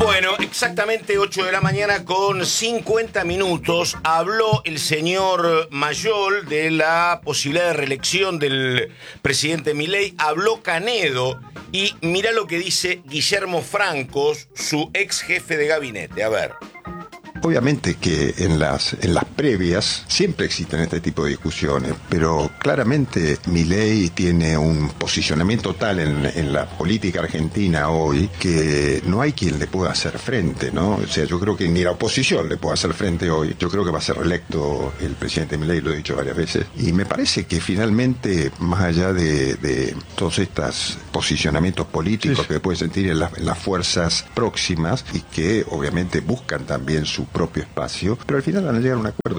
Bueno, exactamente 8 de la mañana con 50 minutos habló el señor Mayol de la posibilidad de reelección del presidente Milei, habló Canedo y mira lo que dice Guillermo Francos, su ex jefe de gabinete. A ver. Obviamente que en las previas siempre existen este tipo de discusiones, pero claramente Milei tiene un posicionamiento tal en la política argentina hoy que no hay quien le pueda hacer frente, ¿no? O sea, yo creo que ni la oposición le puede hacer frente hoy. Yo creo que va a ser reelecto el presidente Milei, lo he dicho varias veces, y me parece que finalmente, más allá de todos estos posicionamientos políticos que puede sentir en las fuerzas próximas y que obviamente buscan también su propio espacio, pero al final van a llegar a un acuerdo.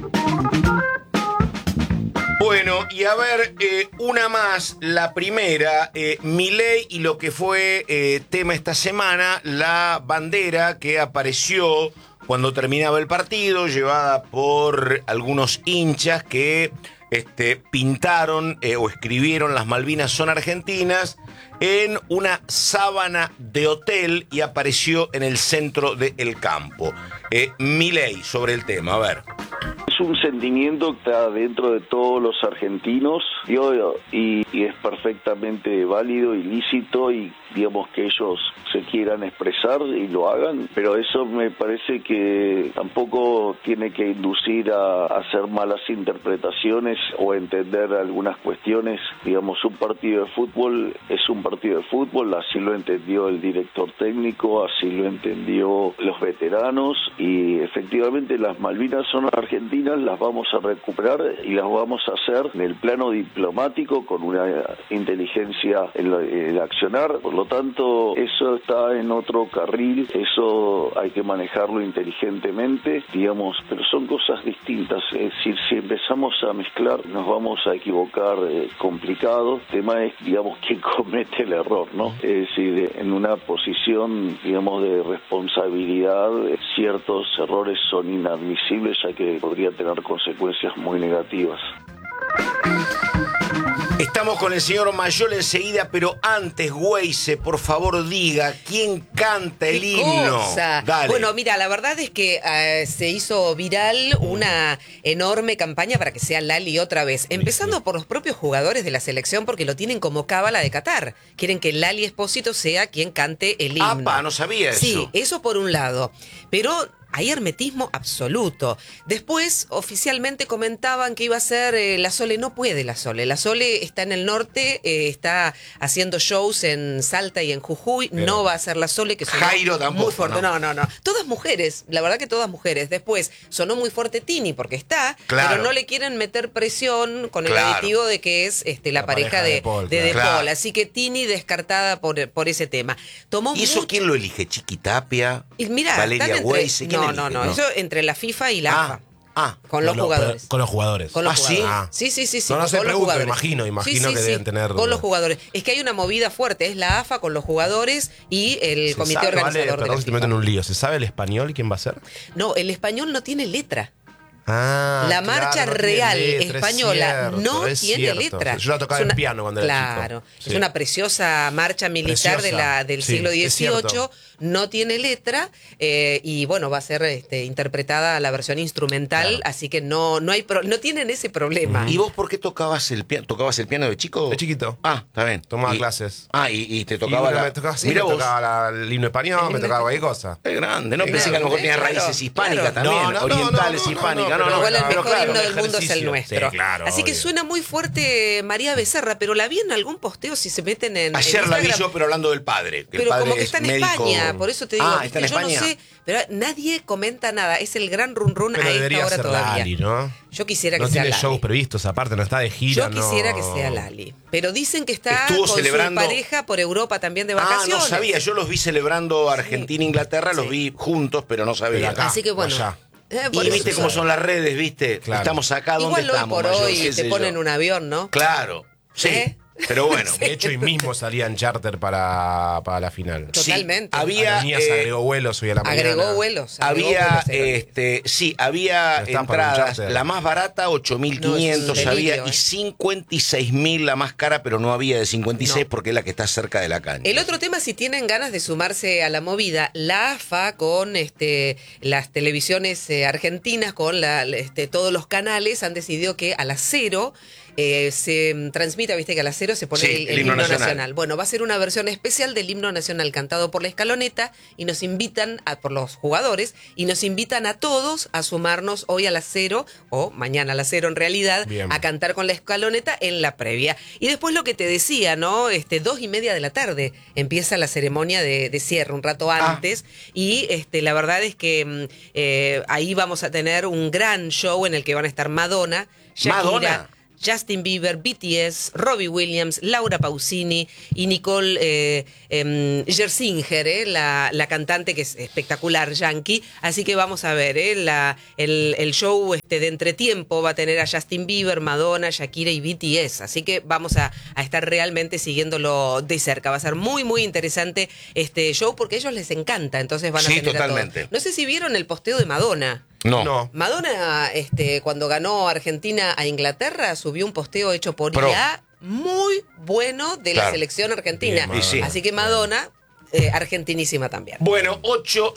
Bueno, y a ver, una más, la primera, Milei y lo que fue tema esta semana, la bandera que apareció cuando terminaba el partido, llevada por algunos hinchas que pintaron o escribieron "Las Malvinas son argentinas" en una sábana de hotel y apareció en el centro del campo. Milei sobre el tema, a ver. Es un sentimiento que está dentro de todos los argentinos y es perfectamente válido y lícito, y digamos que ellos se quieran expresar y lo hagan, pero eso me parece que tampoco tiene que inducir a hacer malas interpretaciones o entender algunas cuestiones. Digamos, un partido de fútbol es un partido de fútbol, así lo entendió el director técnico, así lo entendió los veteranos, y efectivamente las Malvinas son argentinas, las vamos a recuperar y las vamos a hacer en el plano diplomático con una inteligencia en el accionar. Por lo tanto, eso está en otro carril, eso hay que manejarlo inteligentemente, digamos, pero son cosas distintas. Es decir, si empezamos a mezclar, nos vamos a equivocar complicado. El tema es, digamos, quién comete el error, ¿no? Es decir, en una posición, digamos, de responsabilidad, ciertos errores son inadmisibles, ya que podría tener consecuencias muy negativas. Estamos con el señor Mayol enseguida, pero antes, Weise, por favor, diga quién canta el himno. Dale. Bueno, mira, la verdad es que se hizo viral una enorme campaña para que sea Lali otra vez, empezando por los propios jugadores de la selección, porque lo tienen como cábala de Qatar. Quieren que Lali Espósito sea quien cante el himno. ¡Apa! No sabía eso. Sí, eso por un lado. Pero hay hermetismo absoluto. Después, oficialmente comentaban que iba a ser la Sole. No puede la Sole. La Sole está en el norte, está haciendo shows en Salta y en Jujuy. Pero no va a ser la Sole, que sonó Jairo tampoco, muy fuerte. No. Todas mujeres, la verdad que todas mujeres. Después, sonó muy fuerte Tini, porque está, pero no le quieren meter presión con el aditivo de que es la pareja de Paul. Así que Tini descartada por ese tema. ¿Y eso quién lo elige? ¿Chiquitapia? Mira, Valeria Weise. No. Eso entre la FIFA y la AFA. Con los jugadores. Con los jugadores. ¿Sí? Sí. No sé, pregunto, imagino que deben tener. Con los jugadores. Es que hay una movida fuerte, es la AFA con los jugadores y el comité organizador de la FIFA. Si te meten en un lío, ¿se sabe el español quién va a ser? No, el español no tiene letra. La marcha real española no tiene letra. Yo la tocaba en piano cuando era chico. Claro, es una preciosa marcha militar del siglo XVIII, no tiene letra, y bueno, va a ser interpretada la versión instrumental, así que no tienen ese problema. ¿Y vos por qué tocabas el piano? ¿Tocabas el piano de chico? De chiquito. Está bien. Tomaba clases. Y te tocaba me tocaba el himno español, me tocaba cualquier cosa. Es grande, ¿no? Pensé que a lo mejor tenía raíces hispánicas también, orientales hispánicas. Igual el mejor himno del mundo es el nuestro. Sí, claro, así que suena muy fuerte María Becerra, pero la vi en algún posteo, si se meten en Ayer la vi yo, pero hablando del padre. Pero como que está en España, por eso te digo, ¿está en yo España? No sé, pero nadie comenta nada. Es el gran run a esta hora todavía. Lali, ¿no? Yo quisiera que sea Lali. No tiene shows previstos, aparte no está de gira. Yo quisiera que sea Lali. Pero dicen que está con su pareja por Europa también de vacaciones. No sabía. Yo los vi celebrando Argentina e Inglaterra, los vi juntos, pero no sabía. Así que bueno. Y viste cómo son las redes, viste. Claro. Estamos acá donde estamos. Igual hoy por hoy te ponen un avión, ¿no? Claro. Sí. Pero bueno. De hecho, hoy mismo salía en charter para la final. Totalmente. Sí, había, Aerolíneas agregó vuelos hoy a la mañana. Agregó vuelos. Había, Aerolíneas. sí, había Pero estaba para un entradas. charter. La más barata, 8.500 No, es un había, delirio, y 56.000 la más cara, pero no había de 56 porque es la que está cerca de la cancha. El otro tema, si tienen ganas de sumarse a la movida, la AFA con las televisiones argentinas, con todos los canales, han decidido que a las 0 se transmita, viste que a las 0 se pone Sí, el himno nacional. Bueno, va a ser una versión especial del himno nacional cantado por la escaloneta y nos invitan, por los jugadores, y nos invitan a todos a sumarnos hoy a las 0, o mañana a las 0 en realidad, Bien. a cantar con la escaloneta en la previa. Y después lo que te decía, ¿no? 2:30 de la tarde empieza la ceremonia de cierre, un rato antes, y la verdad es que ahí vamos a tener un gran show en el que van a estar Madonna, Shakira, ¿Madonna? Justin Bieber, BTS, Robbie Williams, Laura Pausini y Nicole Scherzinger, la cantante que es espectacular, yankee. Así que vamos a ver, el show de entretiempo va a tener a Justin Bieber, Madonna, Shakira y BTS. Así que vamos a estar realmente siguiéndolo de cerca. Va a ser muy, muy interesante este show porque a ellos les encanta. Entonces van a Sí, tener a todos. totalmente. No sé si vieron el posteo de Madonna. No. Madonna, cuando ganó Argentina a Inglaterra, subió un posteo hecho por Pro. IA muy bueno de la Claro. selección argentina. Bien, sí. Así que Madonna, argentinísima también. Bueno, 8